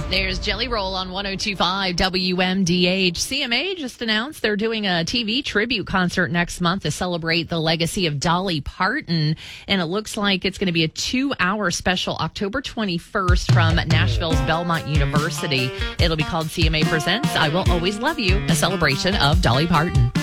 There's Jelly Roll on 102.5 WMDH. CMA just announced they're doing a TV tribute concert next month to celebrate the legacy of Dolly Parton. And it looks like it's going to be a 2-hour special October 21st from Nashville's Belmont University. It'll be called CMA Presents I Will Always Love You, a celebration of Dolly Parton.